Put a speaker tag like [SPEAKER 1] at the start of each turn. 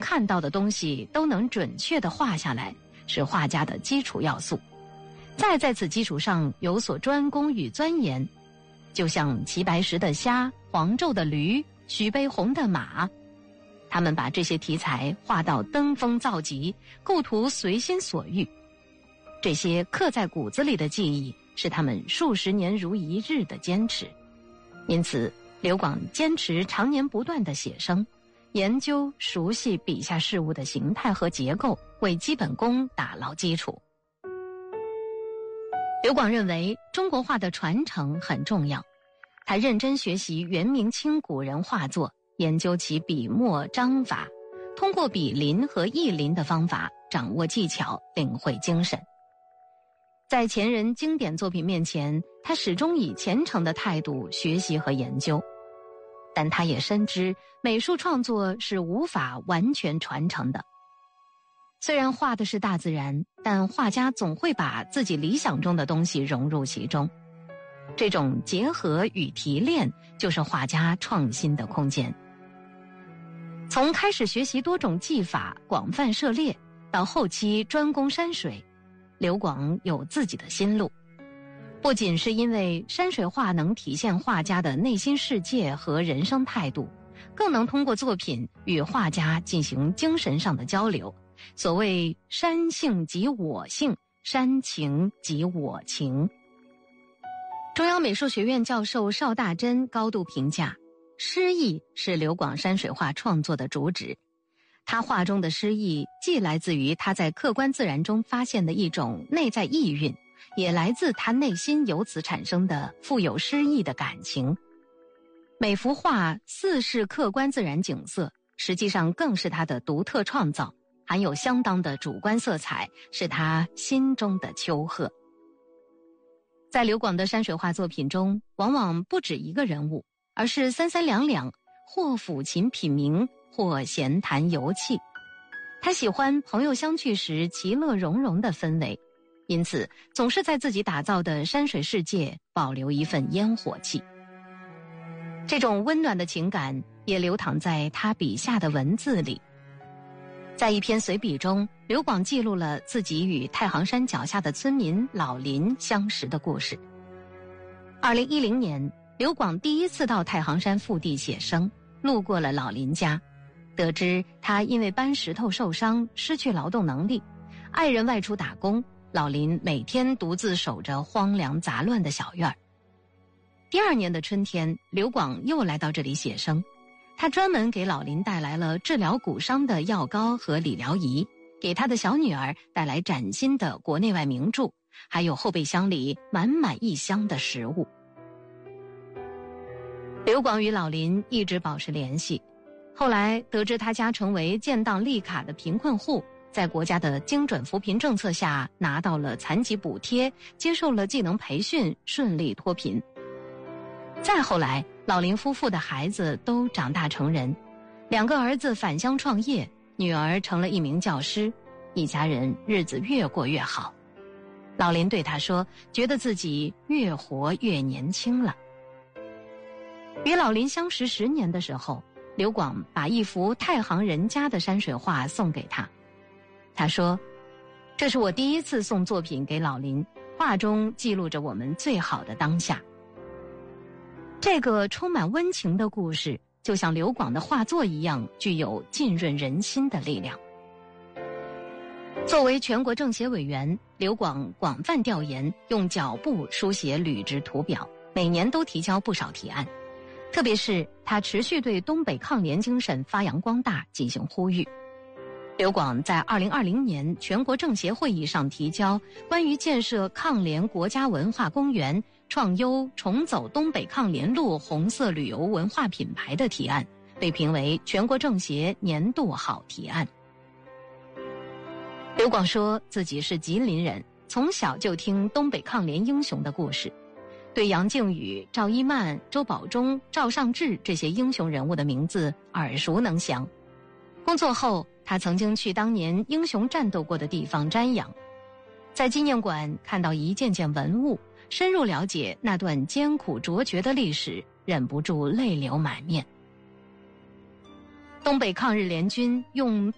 [SPEAKER 1] 看到的东西都能准确地画下来，是画家的基础要素。再在此基础上有所专攻与钻研，就像齐白石的虾、黄胄的驴、徐悲鸿的马，他们把这些题材画到登峰造极，构图随心所欲。这些刻在骨子里的记忆，是他们数十年如一日的坚持。因此，刘广坚持常年不断的写生，研究熟悉笔下事物的形态和结构，为基本功打牢基础。刘广认为中国画的传承很重要，他认真学习元明清古人画作，研究其笔墨章法，通过笔临和意临的方法掌握技巧，领会精神。在前人经典作品面前，他始终以虔诚的态度学习和研究，但他也深知美术创作是无法完全传承的。虽然画的是大自然，但画家总会把自己理想中的东西融入其中。这种结合与提炼，就是画家创新的空间。从开始学习多种技法，广泛涉猎，到后期专攻山水，刘广有自己的心路。不仅是因为山水画能体现画家的内心世界和人生态度，更能通过作品与画家进行精神上的交流。所谓山性即我性，山情即我情。中央美术学院教授邵大珍高度评价，诗意是刘广山水画创作的主旨。他画中的诗意既来自于他在客观自然中发现的一种内在意蕴，也来自他内心由此产生的富有诗意的感情。每幅画似是客观自然景色，实际上更是他的独特创造，含有相当的主观色彩，是他心中的丘壑。在刘广的山水画作品中，往往不止一个人物，而是三三两两，或抚琴品茗，或闲谈游憩。他喜欢朋友相聚时其乐融融的氛围，因此总是在自己打造的山水世界保留一份烟火气。这种温暖的情感也流淌在他笔下的文字里。在一篇随笔中，刘广记录了自己与太行山脚下的村民老林相识的故事。2010年，刘广第一次到太行山腹地写生，路过了老林家，得知他因为搬石头受伤，失去劳动能力，爱人外出打工，老林每天独自守着荒凉杂乱的小院儿。第二年的春天，刘广又来到这里写生，他专门给老林带来了治疗骨伤的药膏和理疗仪，给他的小女儿带来崭新的国内外名著，还有后备箱里满满一箱的食物。刘广与老林一直保持联系，后来得知他家成为建档立卡的贫困户，在国家的精准扶贫政策下拿到了残疾补贴，接受了技能培训，顺利脱贫。再后来，老林夫妇的孩子都长大成人，2个儿子返乡创业，女儿成了一名教师，一家人日子越过越好。老林对他说，觉得自己越活越年轻了。与老林相识10年的时候，刘广把一幅太行人家的山水画送给他。他说，这是我第一次送作品给老林，画中记录着我们最好的当下。这个充满温情的故事，就像刘广的画作一样，具有浸润人心的力量。作为全国政协委员，刘广广泛调研，用脚步书写履职图表，每年都提交不少提案。特别是他持续对东北抗联精神发扬光大进行呼吁。刘广在2020年全国政协会议上提交关于建设抗联国家文化公园、创优重走东北抗联路红色旅游文化品牌的提案，被评为全国政协年度好提案。刘广说自己是吉林人，从小就听东北抗联英雄的故事，对杨靖宇、赵一曼、周保中、赵尚志这些英雄人物的名字耳熟能详。工作后，他曾经去当年英雄战斗过的地方瞻仰，在纪念馆看到一件件文物，深入了解那段艰苦卓绝的历史，忍不住泪流满面。东北抗日联军用